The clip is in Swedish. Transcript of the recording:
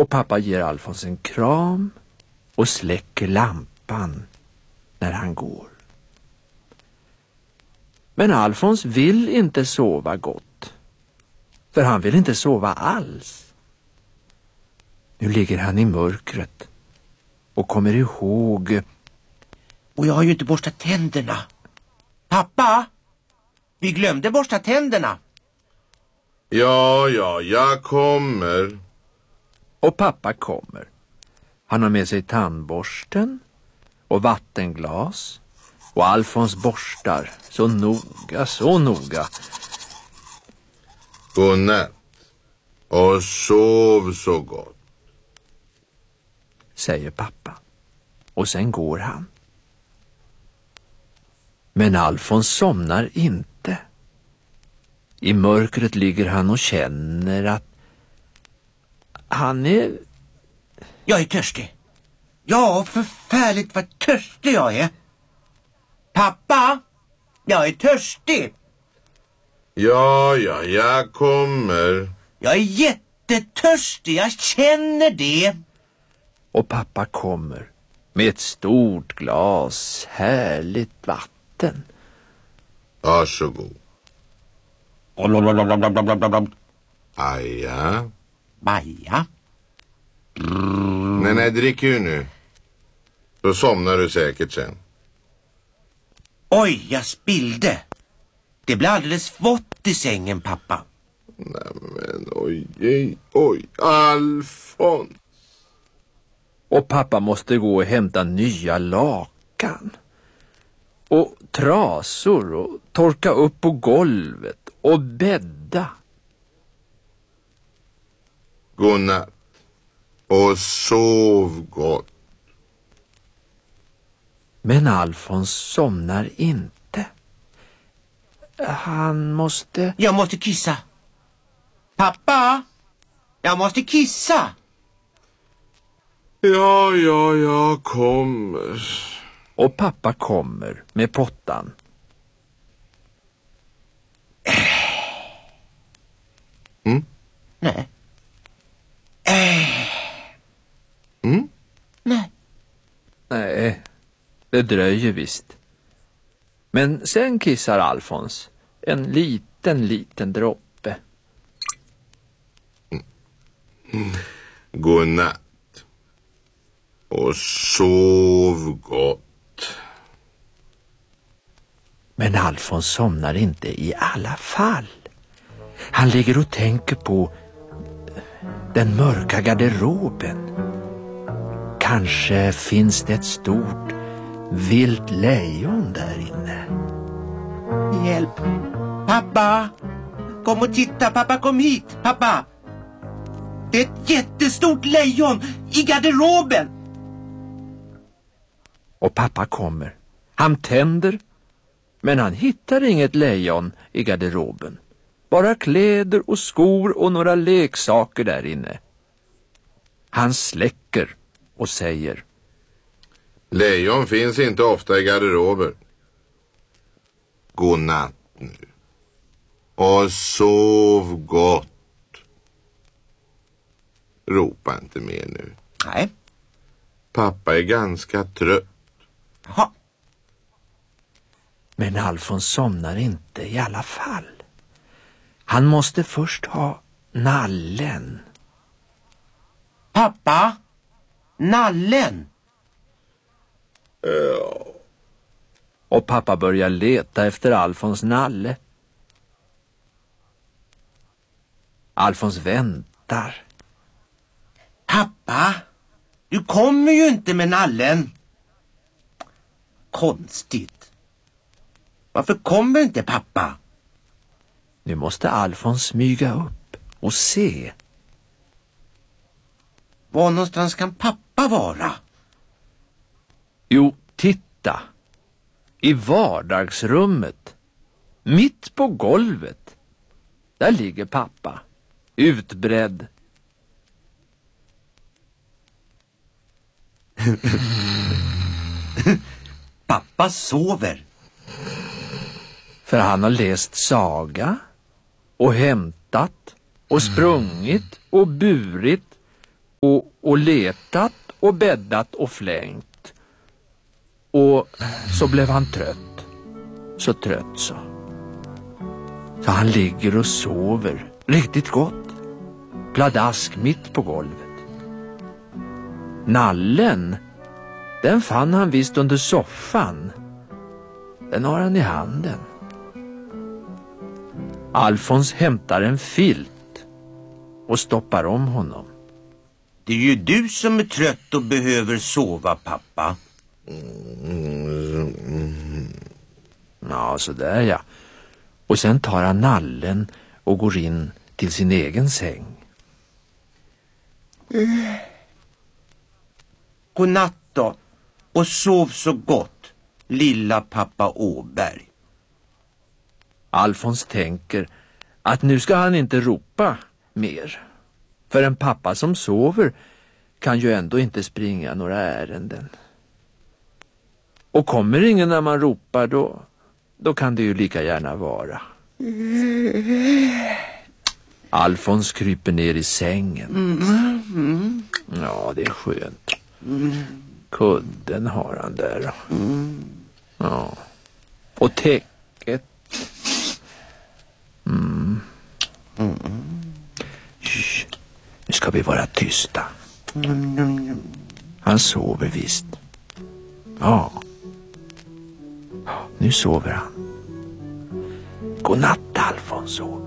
Och pappa ger Alfons en kram och släcker lampan när han går. Men Alfons vill inte sova gott. För han vill inte sova alls. Nu ligger han i mörkret och kommer ihåg. Och jag har ju inte borstat tänderna. Pappa, vi glömde borsta tänderna. Ja, jag kommer. Och pappa kommer. Han har med sig tandborsten och vattenglas. Och Alfons borstar så noga. Godnatt. Och sov så gott, säger pappa. Och sen går han. Men Alfons somnar inte. I mörkret ligger han och känner att han är... Jag är törstig. Ja, förfärligt vad törstig jag är. Pappa, jag är törstig. Ja, jag kommer. Jag är jättetörstig, jag känner det. Och pappa kommer med ett stort glas härligt vatten. Varsågod. Aja. Baja. Nej, drick ju nu. Då somnar du säkert sen. Oj, jag spillde. Det blir alldeles vått i sängen, pappa. Nej, men oj, Alfons. Och pappa måste gå och hämta nya lakan. Och trasor och torka upp på golvet och bädda. Godnatt. Och sov gott. Men Alfons somnar inte. Han måste... Jag måste kissa. Pappa, jag måste kissa. Ja, jag kommer. Och pappa kommer med pottan. Nej. Nej. Nej, det dröjer visst. Men sen kissar Alfons en liten droppe. Godnatt. Och sov gott. Men Alfons somnar inte i alla fall. Han ligger och tänker på den mörka garderoben. Kanske finns det ett stort vilt lejon där inne. Hjälp. Pappa, kom och titta. Pappa, kom hit. Pappa. Det är ett jättestort lejon i garderoben. Och pappa kommer. Han tänder, men han hittar inget lejon i garderoben. Bara kläder och skor och några leksaker där inne. Han släcker och säger: Lejon finns inte ofta i garderober. Godnatt nu. Och sov gott. Ropa inte mer nu. Nej. Pappa är ganska trött. Jaha. Men Alfons somnar inte i alla fall. Han måste först ha nallen. Pappa, nallen. Och pappa börjar leta efter Alfons nalle. Alfons väntar. Pappa, du kommer ju inte med nallen. Konstigt. Varför kommer inte pappa? Nu måste Alfons smyga upp och se. Var någonstans kan pappa vara? Jo, titta. I vardagsrummet. Mitt på golvet. Där ligger pappa. Utbredd. Pappa sover. För han har läst saga och hämtat och sprungit och burit och letat och bäddat och flängt. Och så blev han trött. Så trött så han ligger och sover riktigt gott. Pladask mitt på golvet. Nallen, den fann han visst under soffan. Den har han i handen. Alfons hämtar en filt och stoppar om honom. Det är ju du som är trött och behöver sova, pappa. Ja, så där ja. Och sen tar han nallen och går in till sin egen säng. Godnatt då. Och sov så gott, lilla pappa Åberg. Alfons tänker att nu ska han inte ropa mer. För en pappa som sover kan ju ändå inte springa några ärenden. Och kommer ingen när man ropar då kan det ju lika gärna vara. Alfons kryper ner i sängen. Ja, det är skönt. Kudden har han där. Ja. Och täcket. Shh. Nu ska vi vara tysta. Han sover visst. Ja. Nu sover han. Godnatt, Alfons.